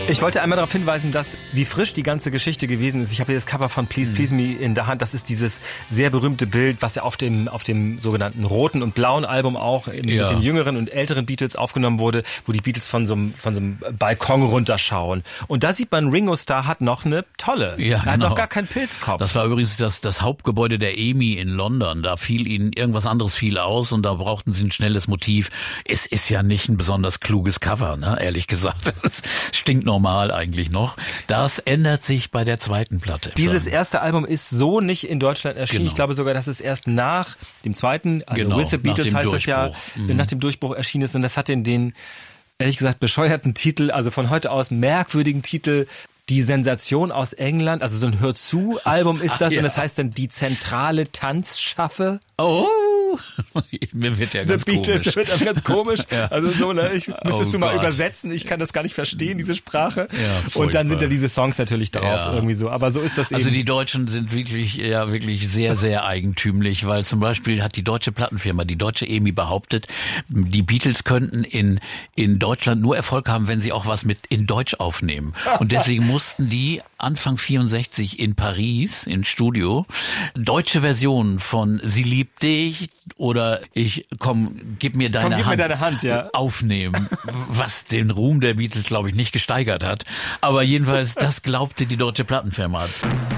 Ich wollte einmal darauf hinweisen, dass wie frisch die ganze Geschichte gewesen ist. Ich habe hier das Cover von Please Please Me in der Hand. Das ist dieses sehr berühmte Bild, was ja auf dem sogenannten roten und blauen Album auch mit den jüngeren und älteren Beatles aufgenommen wurde, wo die Beatles von so einem Balkon runterschauen. Und da sieht man, Ringo Starr hat noch eine tolle. Ja, er hat noch gar keinen Pilzkopf. Das war übrigens das Hauptgebäude der EMI in London. Da fiel ihnen irgendwas anderes viel aus und da brauchten sie ein schnelles Motiv. Es ist ja nicht ein besonders kluges Cover, ne? Ehrlich gesagt. Das stinkt normal eigentlich noch. Das ändert sich bei der zweiten Platte. Dieses erste Album ist so nicht in Deutschland erschienen. Genau. Ich glaube sogar, dass es erst nach dem zweiten, also With the Beatles heißt das ja, nach dem Durchbruch erschienen ist. Und das hat den ehrlich gesagt bescheuerten Titel, also von heute aus merkwürdigen Titel, Die Sensation aus England, also so ein Hör-zu-Album ist das. Und das heißt dann Die zentrale Tanzschaffe. Oh, mir wird ja ganz komisch. Das wird ganz komisch. Ja. Also so, ne, müsstest du mal übersetzen. Ich kann das gar nicht verstehen, diese Sprache. Ja, und dann sind da diese Songs natürlich drauf, irgendwie so. Aber so ist das eben. Also die Deutschen sind wirklich sehr, sehr eigentümlich, weil zum Beispiel hat die deutsche Plattenfirma, die deutsche EMI behauptet, die Beatles könnten in Deutschland nur Erfolg haben, wenn sie auch was in Deutsch aufnehmen. Und deswegen mussten die Anfang 64 in Paris, im Studio, deutsche Versionen von Sie liebt dich oder gib mir deine Hand, ja, aufnehmen, was den Ruhm der Beatles, glaube ich, nicht gesteigert hat. Aber jedenfalls, das glaubte die deutsche Plattenfirma.